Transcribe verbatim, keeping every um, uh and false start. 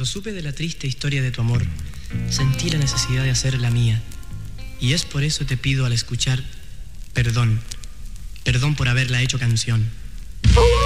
Cuando supe de la triste historia de tu amor, sentí la necesidad de hacer la mía. Y es por eso te pido al escuchar, perdón, perdón por haberla hecho canción.